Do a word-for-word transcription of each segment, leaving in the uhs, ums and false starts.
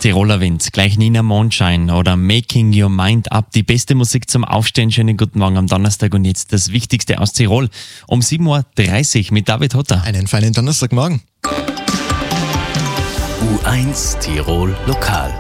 Tiroler Wind, gleich Nina Mondschein oder Making Your Mind Up. Die beste Musik zum Aufstehen. Schönen guten Morgen am Donnerstag und jetzt das Wichtigste aus Tirol um sieben Uhr dreißig mit David Hotter. Einen feinen Donnerstagmorgen. U eins Tirol Lokal.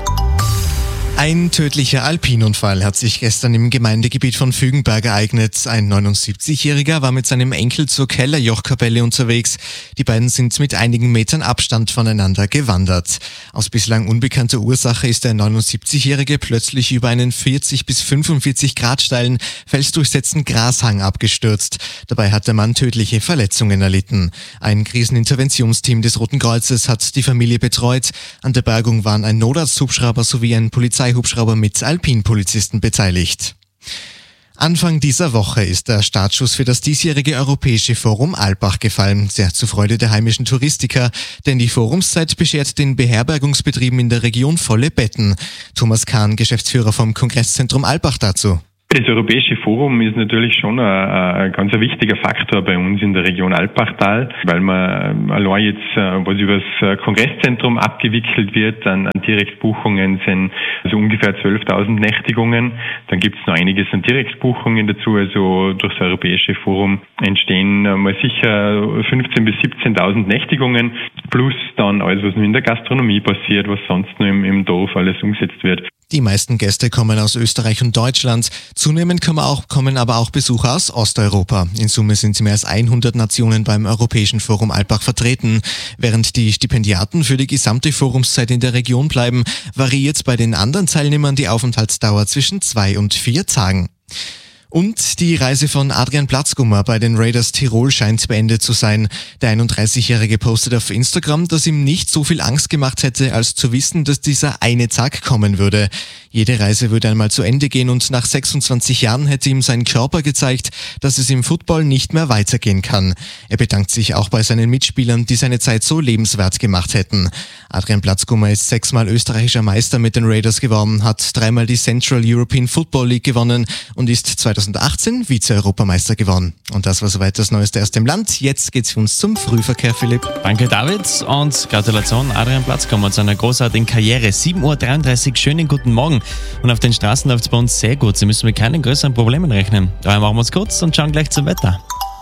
Ein tödlicher Alpinunfall hat sich gestern im Gemeindegebiet von Fügenberg ereignet. Ein neunundsiebzigjähriger war mit seinem Enkel zur Kellerjochkapelle unterwegs. Die beiden sind mit einigen Metern Abstand voneinander gewandert. Aus bislang unbekannter Ursache ist der neunundsiebzigjährige plötzlich über einen vierzig bis fünfundvierzig Grad steilen, felsdurchsetzten Grashang abgestürzt. Dabei hat der Mann tödliche Verletzungen erlitten. Ein Kriseninterventionsteam des Roten Kreuzes hat die Familie betreut. An der Bergung waren ein Notarzthubschrauber sowie ein Polizeihubschrauber mit Alpinpolizisten beteiligt. Anfang dieser Woche ist der Startschuss für das diesjährige Europäische Forum Alpbach gefallen, sehr zur Freude der heimischen Touristiker, denn die Forumszeit beschert den Beherbergungsbetrieben in der Region volle Betten. Thomas Kahn, Geschäftsführer vom Kongresszentrum Alpbach, dazu. Das Europäische Forum ist natürlich schon ein, ein ganz wichtiger Faktor bei uns in der Region Alpbachtal, weil man allein jetzt, was über das Kongresszentrum abgewickelt wird, an, an Direktbuchungen sind also ungefähr zwölftausend Nächtigungen. Dann gibt es noch einiges an Direktbuchungen dazu, also durch das Europäische Forum entstehen mal sicher fünfzehntausend bis siebzehntausend Nächtigungen, plus dann alles, was noch in der Gastronomie passiert, was sonst noch im, im Dorf alles umgesetzt wird. Die meisten Gäste kommen aus Österreich und Deutschland. Zunehmend kommen, auch, kommen aber auch Besucher aus Osteuropa. In Summe sind mehr als hundert Nationen beim Europäischen Forum Alpbach vertreten. Während die Stipendiaten für die gesamte Forumszeit in der Region bleiben, variiert bei den anderen Teilnehmern die Aufenthaltsdauer zwischen zwei und vier Tagen. Und die Reise von Adrian Platzgummer bei den Raiders Tirol scheint beendet zu sein. Der einunddreißigjährige postet auf Instagram, dass ihm nicht so viel Angst gemacht hätte, als zu wissen, dass dieser eine Tag kommen würde. Jede Reise würde einmal zu Ende gehen und nach sechsundzwanzig Jahren hätte ihm sein Körper gezeigt, dass es im Football nicht mehr weitergehen kann. Er bedankt sich auch bei seinen Mitspielern, die seine Zeit so lebenswert gemacht hätten. Adrian Platzgummer ist sechsmal österreichischer Meister mit den Raiders geworden, hat dreimal die Central European Football League gewonnen und ist zweitausendachtzehn Vize-Europameister geworden. Und das war soweit das Neueste aus dem Land. Jetzt geht's für uns zum Frühverkehr, Philipp. Danke David und Gratulation Adrian Platzgummer zu einer großartigen Karriere. sieben Uhr dreiunddreißig, schönen guten Morgen. Und auf den Straßen läuft es bei uns sehr gut. Sie müssen mit keinen größeren Problemen rechnen. Daher machen wir es kurz und schauen gleich zum Wetter.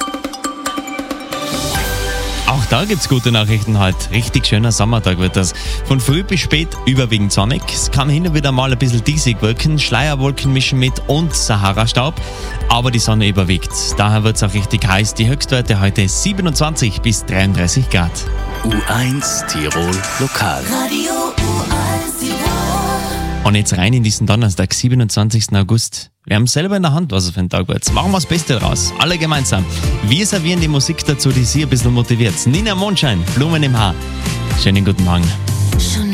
Auch da gibt's gute Nachrichten heute. Richtig schöner Sommertag wird das. Von früh bis spät überwiegend sonnig. Es kann hin und wieder mal ein bisschen diesig wirken. Schleierwolken mischen mit und Sahara-Staub. Aber die Sonne überwiegt. Daher wird's auch richtig heiß. Die Höchstwerte heute siebenundzwanzig bis dreiunddreißig Grad. U eins Tirol Lokal. Radio U eins Tirol. Und jetzt rein in diesen Donnerstag, siebenundzwanzigsten August. Wir haben selber in der Hand, was es für ein Tag wird. Machen wir das Beste draus. Alle gemeinsam. Wir servieren die Musik dazu, die Sie ein bisschen motiviert. Nina Mondschein, Blumen im Haar. Schönen guten Morgen.